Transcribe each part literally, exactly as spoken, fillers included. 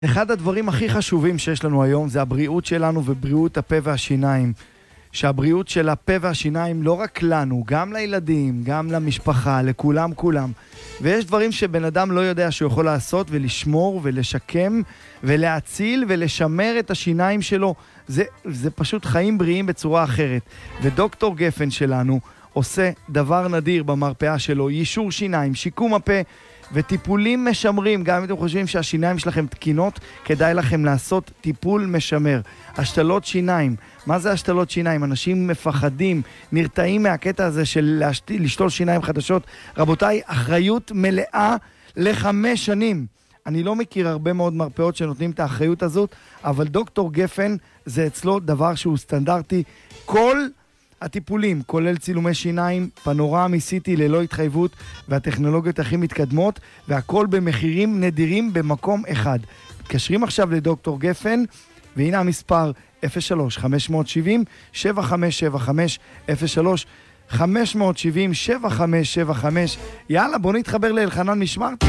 אחד הדברים הכי חשובים שיש לנו היום זה הבריאות שלנו ובריאות הפה והשיניים. שהבריאות של הפה והשיניים לא רק לנו, גם לילדים, גם למשפחה, לכולם כולם. ויש דברים שבן אדם לא יודע שהוא יכול לעשות ולשמור ולשקם ולהציל ולשמר את השיניים שלו. זה, זה פשוט חיים בריאים בצורה אחרת. ודוקטור גפן שלנו עושה דבר נדיר במרפאה שלו, יישור שיניים, שיקום הפה וטיפולים משמרים. גם אם אתם חושבים שהשיניים שלכם תקינות, כדאי לכם לעשות טיפול משמר. השתלות שיניים. מה זה השתלות שיניים? אנשים מפחדים, נרתעים מהקטע הזה של להשתיל, לשתול שיניים חדשות. רבותיי, אחריות מלאה לחמש שנים. אני לא מכיר הרבה מאוד מרפאות שנותנים את האחריות הזאת, אבל דוקטור גפן זה אצלו דבר שהוא סטנדרטי. כל הטיפולים, כולל צילומי שיניים, פנורמי, סיטי ללא התחייבות, והטכנולוגיות הכי מתקדמות, והכל במחירים נדירים במקום אחד. מתקשרים עכשיו לדוקטור גפן, והנה המספר אפס שלוש חמש שבע אפס שבע חמש שבע חמש אפס שלוש חמש שבע אפס שבע חמש שבע חמש. יאללה, בוא נתחבר לאלחנן משמרתי.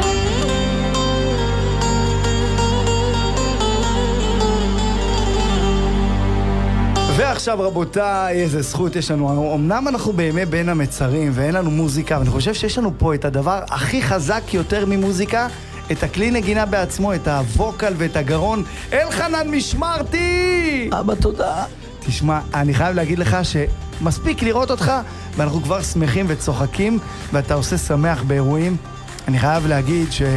ועכשיו רבותיי, איזה זכות יש לנו. אמנם אנחנו בימי בין המצרים ואין לנו מוזיקה, ואני חושב שיש לנו פה את הדבר הכי חזק יותר ממוזיקה, את הכלי נגינה בעצמו, את הווקל ואת הגרון. אלחנן משמרתי! אבא, תודה. תשמע, אני חייב להגיד לך שמספיק לראות אותך, ואנחנו כבר שמחים וצוחקים, ואתה עושה שמח באירועים. אני חייב להגיד ש...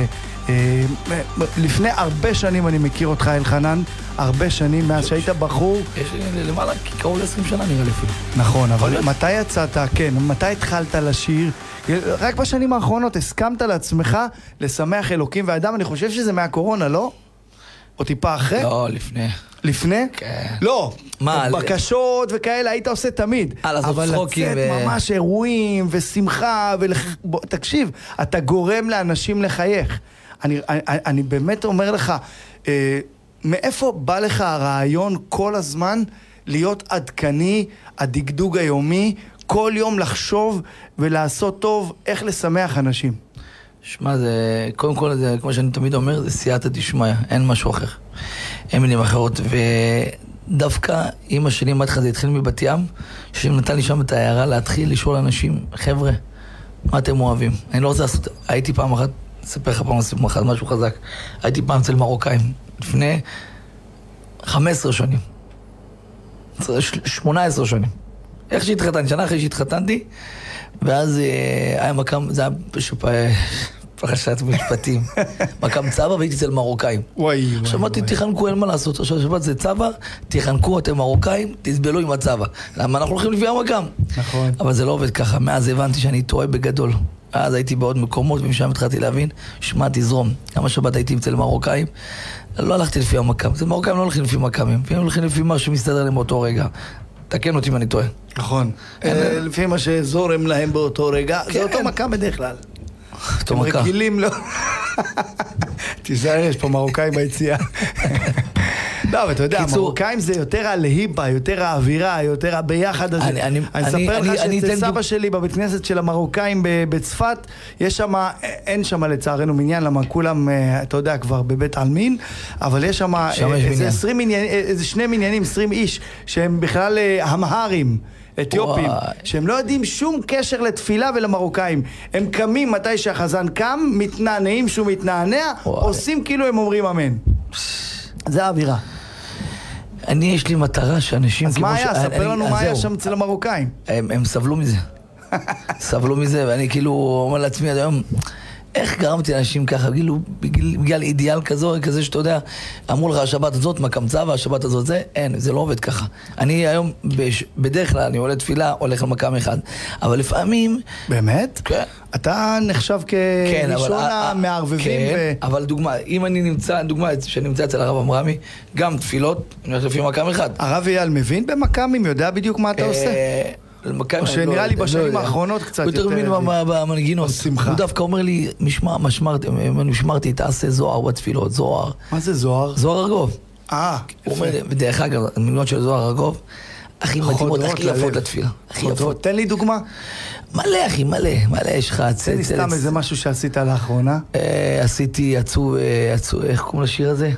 לפני הרבה שנים אני מכיר אותך, אלחנן, הרבה שנים, מאז שהיית בחור. יש לי למעלה, קרוב ל-עשרים שנה נראה לי אפילו. נכון, אבל מתי יצאת, כן, מתי התחלת לשיר? רק בשנים האחרונות הסכמת לעצמך לשמח אלוקים ואדם. אני חושב שזה מהקורונה, לא? או טיפה אחרי? לא, לפני. לפני? כן. לא, מה? בקשות וכאלה היית עושה תמיד. אה, לעשות צחוקים. אבל לצאת ממש אירועים ושמחה, תקשיב, אתה גורם לאנשים לחייך. אני, אני, אני באמת אומר לך, אה, מאיפה בא לך הרעיון כל הזמן להיות עדכני, הדגדוג היומי, כל יום לחשוב ולעשות טוב, איך לשמח אנשים? שמע, זה, קודם כל, זה, כמו שאני תמיד אומר, זה סייעתא דשמיא, אין משהו אחר. אין מילים אחרות, ודווקא אמא שלי, אמרתי לך, זה התחיל מבת ים, שנתן לי שם את ההערה להתחיל לשאול אנשים, חבר'ה, מה אתם אוהבים? אני לא רוצה לעשות, הייתי פעם אחת, אספר לך פעם סיפור אחד, משהו חזק. הייתי פעם אצל מרוקאים, לפני חמש עשרה שנים. שמונה עשרה שנים. איך שהתחתנתי, שנה אחרי שהתחתנתי, ואז אה, היה מקם, זה היה פשוט פרשת משפטים. מקם צבא והייתי אצל מרוקאים. וואי, וואי. שמעתי, תיחנקו, אין מה לעשות. עכשיו שבת זה צבא, תיחנקו, אתם מרוקאים, תסבלו עם הצבא. למה אנחנו הולכים לפי המקם? נכון. אבל זה לא עובד ככה. מאז הבנתי שאני טועה בגדול. אז הייתי בעוד מקומות, ומשם התחלתי להבין, שמע, תזרום. גם השבת הייתי אצל מרוקאים, לא הלכתי לפי המקם. זה מרוקאים לא הולכים לפי מקמים, והם הולכים לפי מה שמסתדר להם באותו רגע. תקן אותי אם אני טועה. נכון. לפי מה שזורם להם באותו רגע, זה אותו מקם בדרך כלל. אותו מקם. הם רגילים לו. תיזהר, יש פה מרוקאים ביציאה. לא, אבל אתה יודע, המרוקאים זה יותר הלהיבה, יותר האווירה, יותר הביחד הזה. אני אספר לך שאצל סבא שלי בבית כנסת של המרוקאים בצפת, יש שם, אין שם לצערנו מניין, למה כולם, אתה יודע, כבר בבית עלמין, אבל יש שם איזה שני מניינים, עשרים איש, שהם בכלל המהרים. אתיופים, שהם לא יודעים שום קשר לתפילה ולמרוקאים. הם קמים מתי שהחזן קם, מתנענעים שהוא מתנענע, עושים כאילו הם אומרים אמן. זה האווירה. אני, יש לי מטרה שאנשים... אז מה היה? ספר לנו מה היה שם אצל המרוקאים. הם סבלו מזה. סבלו מזה, ואני כאילו אומר לעצמי עד היום, איך גרמתי לאנשים ככה, כאילו, בגלל אידיאל כזו, כזה שאתה יודע, אמרו לך, השבת הזאת מקם צבא, השבת הזאת זה, אין, זה לא עובד ככה. אני היום, בדרך כלל, אני עולה תפילה, הולך למקם אחד, אבל לפעמים... באמת? כן. אתה נחשב כראשון המערבבים. כן, אבל דוגמה, אם אני נמצא, דוגמה, שאני נמצא אצל הרב אמרמי, גם תפילות, אני הולך לפי מקם אחד. הרב אייל מבין במקמים, יודע בדיוק מה אתה עושה? או שנראה לי בשנים האחרונות קצת יותר... הוא יותר מבין במנגינות. הוא דווקא אומר לי, משמרתי, תעשה זוהר בתפילות, זוהר. מה זה זוהר? זוהר ארגוב. אה, יפה. ודרך אגב, המנגינות של זוהר ארגוב, הכי מדהימות, הכי יפות לתפילה. תן לי דוגמה. מלא אחי, מלא, מלא, יש לך... תן לי סתם איזה משהו שעשית לאחרונה. עשיתי עצוב, איך קוראים לשיר הזה?